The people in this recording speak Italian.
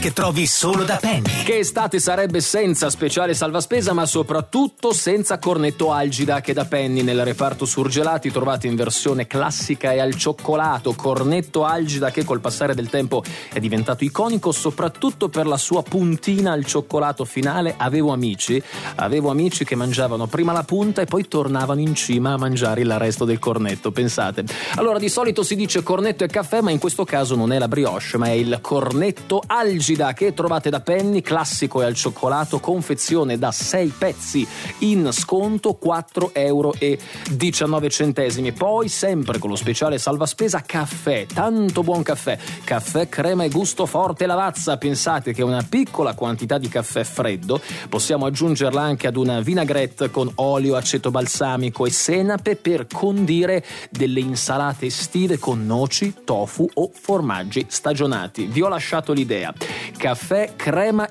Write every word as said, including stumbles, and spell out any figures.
che trovi solo da Penny. Che estate sarebbe senza speciale salvaspesa, ma soprattutto senza cornetto Algida, che da Penny nel reparto surgelati trovate in versione classica e al cioccolato. Cornetto Algida che col passare del tempo è diventato iconico soprattutto per la sua puntina al cioccolato finale. Avevo amici, avevo amici che mangiavano prima la punta e poi tornavano in cima a mangiare il resto del cornetto, pensate. Allora, di solito si dice cornetto e caffè, ma in questo caso non è la brioche, ma è il cornetto Algida che trovate da Penny, classico e al cioccolato, confezione da sei pezzi, in sconto quattro euro e diciannove centesimi. Poi sempre con lo speciale salvaspesa caffè, tanto buon caffè, caffè crema e gusto forte Lavazza. Pensate che una piccola quantità di caffè freddo possiamo aggiungerla anche ad una vinaigrette con olio, aceto balsamico e senape per condire delle insalate estive con noci, tofu o formaggi stagionati. Vi ho lasciato l'idea: caffè, crema